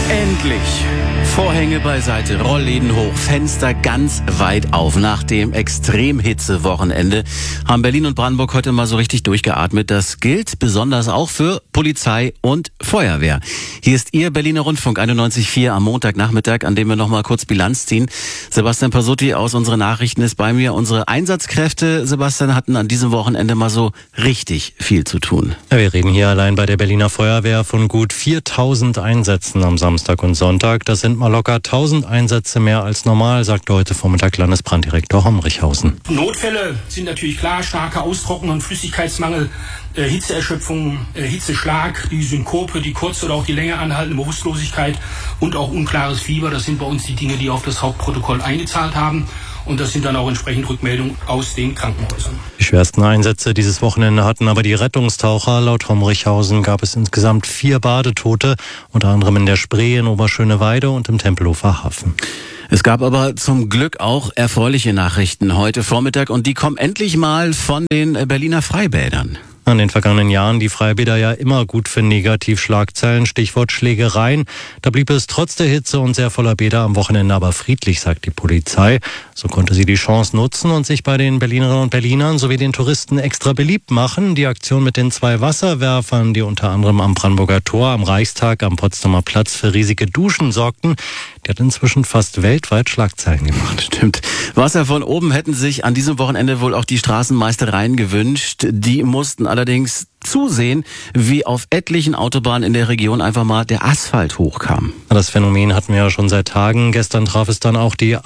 Endlich! Vorhänge beiseite, Rollläden hoch, Fenster ganz weit auf. Nach dem Extremhitze-Wochenende haben Berlin und Brandenburg heute mal so richtig durchgeatmet. Das gilt besonders auch für Polizei und Feuerwehr. Hier ist Ihr Berliner Rundfunk 91.4 am Montagnachmittag, an dem wir noch mal kurz Bilanz ziehen. Sebastian Pasutti aus unseren Nachrichten ist bei mir. Unsere Einsatzkräfte, Sebastian, hatten an diesem Wochenende mal so richtig viel zu tun. Ja, wir reden hier allein bei der Berliner Feuerwehr von gut 4.000 Einsätzen am Samstag und Sonntag. Das sind mal locker 1.000 Einsätze mehr als normal, sagte heute Vormittag Landesbranddirektor Homrichhausen. Notfälle sind natürlich klar: starke Austrocknung, Flüssigkeitsmangel, Hitzeerschöpfung, Hitzeschlag, die Synkope, die kurz oder auch die länger anhaltende Bewusstlosigkeit und auch unklares Fieber. Das sind bei uns die Dinge, die auf das Hauptprotokoll eingezahlt haben. Und das sind dann auch entsprechend Rückmeldungen aus den Krankenhäusern. Die schwersten Einsätze dieses Wochenende hatten aber die Rettungstaucher. Laut Homrichhausen gab es insgesamt 4 Badetote, unter anderem in der Spree, in Oberschöneweide und im Tempelhofer Hafen. Es gab aber zum Glück auch erfreuliche Nachrichten heute Vormittag und die kommen endlich mal von den Berliner Freibädern. In den vergangenen Jahren die Freibäder ja immer gut für Negativschlagzeilen, Stichwort Schlägereien. Da blieb es trotz der Hitze und sehr voller Bäder am Wochenende aber friedlich, sagt die Polizei. So konnte sie die Chance nutzen und sich bei den Berlinerinnen und Berlinern sowie den Touristen extra beliebt machen. Die Aktion mit den 2 Wasserwerfern, die unter anderem am Brandenburger Tor, am Reichstag, am Potsdamer Platz für riesige Duschen sorgten, die hat inzwischen fast weltweit Schlagzeilen gemacht. Stimmt. Wasser von oben hätten sich an diesem Wochenende wohl auch die Straßenmeistereien gewünscht. Die mussten allerdings zusehen, wie auf etlichen Autobahnen in der Region einfach mal der Asphalt hochkam. Das Phänomen hatten wir ja schon seit Tagen. Gestern traf es dann auch die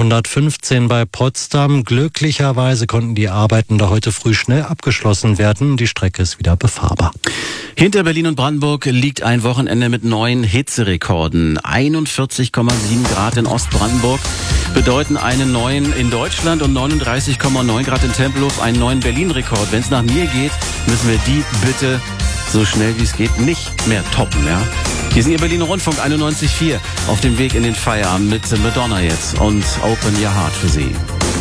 A115 bei Potsdam. Glücklicherweise konnten die Arbeiten da heute früh schnell abgeschlossen werden. Die Strecke ist wieder befahrbar. Hinter Berlin und Brandenburg liegt ein Wochenende mit neuen Hitzerekorden. 41,7 Grad in Ostbrandenburg bedeuten einen neuen in Deutschland und 39,9 Grad in Tempelhof einen neuen Berlin-Rekord. Wenn es nach mir geht, müssen wir die bitte so schnell wie es geht nicht mehr toppen, ja? Hier ist Ihr Berliner Rundfunk 91.4 auf dem Weg in den Feierabend mit Madonna jetzt und Open Your Heart für Sie.